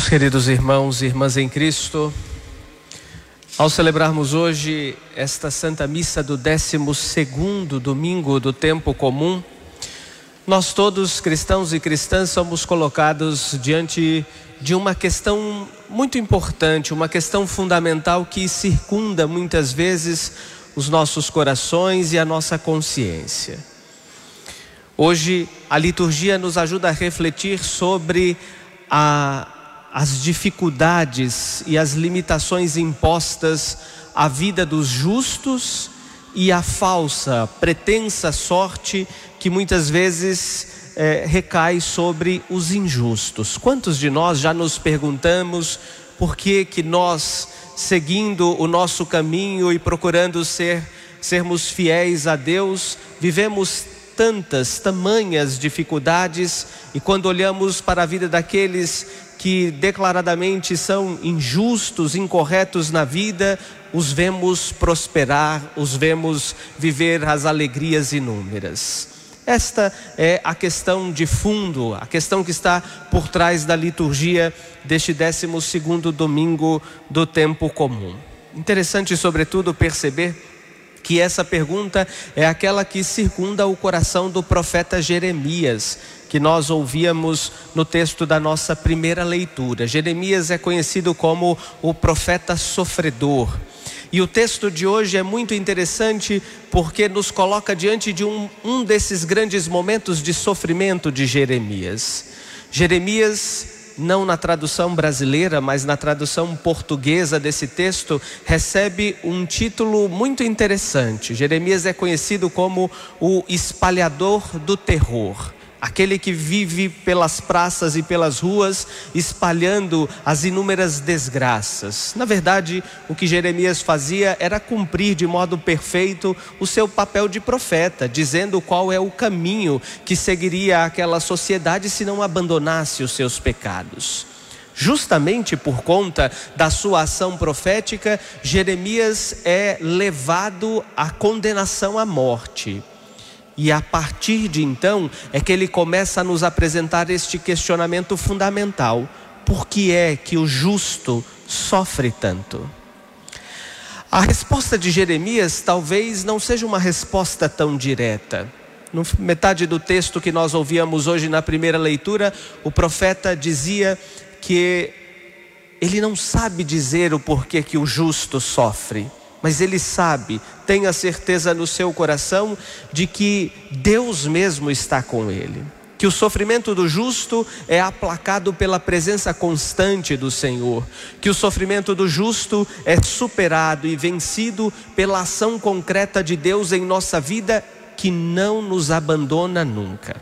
Meus queridos irmãos e irmãs em Cristo, ao celebrarmos hoje esta Santa Missa do 12º domingo do tempo comum, nós todos, cristãos e cristãs, somos colocados diante de uma questão muito importante, uma questão fundamental que circunda muitas vezes os nossos corações e a nossa consciência. Hoje a liturgia nos ajuda a refletir sobre as dificuldades e as limitações impostas à vida dos justos e à falsa, pretensa sorte que muitas vezes recai sobre os injustos. Quantos de nós já nos perguntamos por que nós, seguindo o nosso caminho e procurando sermos fiéis a Deus, vivemos tamanhas dificuldades, e quando olhamos para a vida daqueles que declaradamente são injustos, incorretos na vida, os vemos prosperar, os vemos viver as alegrias inúmeras. Esta é a questão de fundo, a questão que está por trás da liturgia deste 12º domingo do tempo comum. Interessante, sobretudo, perceber que essa pergunta é aquela que circunda o coração do profeta Jeremias, que nós ouvíamos no texto da nossa primeira leitura. Jeremias é conhecido como o profeta sofredor. E o texto de hoje é muito interessante porque nos coloca diante de um desses grandes momentos de sofrimento de Jeremias. Jeremias, não na tradução brasileira, mas na tradução portuguesa desse texto, recebe um título muito interessante. Jeremias é conhecido como o espalhador do terror. Aquele que vive pelas praças e pelas ruas espalhando as inúmeras desgraças. Na verdade, o que Jeremias fazia era cumprir de modo perfeito o seu papel de profeta, dizendo qual é o caminho que seguiria aquela sociedade se não abandonasse os seus pecados. Justamente por conta da sua ação profética, Jeremias é levado à condenação à morte. E a partir de então é que ele começa a nos apresentar este questionamento fundamental: por que é que o justo sofre tanto? A resposta de Jeremias talvez não seja uma resposta tão direta. No metade do texto que nós ouvíamos hoje na primeira leitura, o profeta dizia que ele não sabe dizer o porquê que o justo sofre. Mas ele sabe, tem a certeza no seu coração de que Deus mesmo está com ele. Que o sofrimento do justo é aplacado pela presença constante do Senhor. Que o sofrimento do justo é superado e vencido pela ação concreta de Deus em nossa vida, que não nos abandona nunca.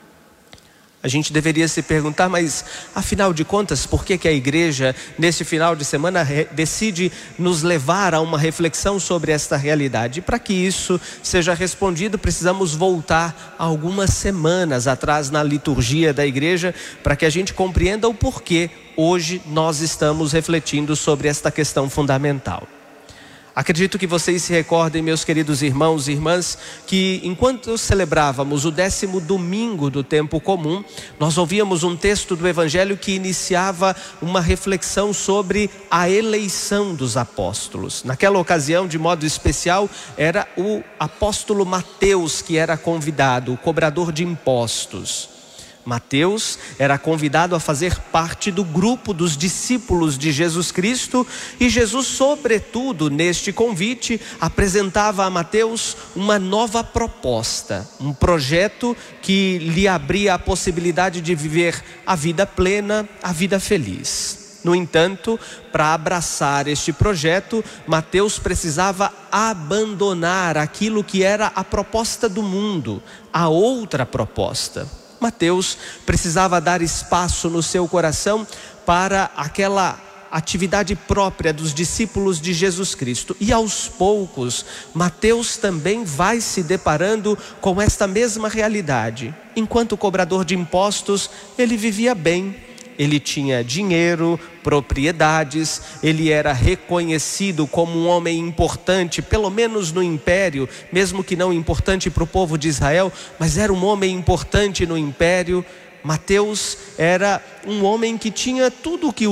A gente deveria se perguntar, mas afinal de contas, por que a igreja, nesse final de semana, decide nos levar a uma reflexão sobre esta realidade? E para que isso seja respondido, precisamos voltar algumas semanas atrás na liturgia da igreja, para que a gente compreenda o porquê hoje nós estamos refletindo sobre esta questão fundamental. Acredito que vocês se recordem, meus queridos irmãos e irmãs, que enquanto celebrávamos o 10º domingo do tempo comum, nós ouvíamos um texto do Evangelho que iniciava uma reflexão sobre a eleição dos apóstolos. Naquela ocasião, de modo especial, era o apóstolo Mateus que era convidado, o cobrador de impostos. Mateus era convidado a fazer parte do grupo dos discípulos de Jesus Cristo, e Jesus, sobretudo neste convite, apresentava a Mateus uma nova proposta, um projeto que lhe abria a possibilidade de viver a vida plena, a vida feliz. No entanto, para abraçar este projeto, Mateus precisava abandonar aquilo que era a proposta do mundo, a outra proposta. Mateus precisava dar espaço no seu coração para aquela atividade própria dos discípulos de Jesus Cristo. E aos poucos, Mateus também vai se deparando com esta mesma realidade. Enquanto cobrador de impostos, ele vivia bem. Ele tinha dinheiro, propriedades, ele era reconhecido como um homem importante, pelo menos no império, mesmo que não importante para o povo de Israel, mas era um homem importante no império. Mateus era um homem que tinha tudo o que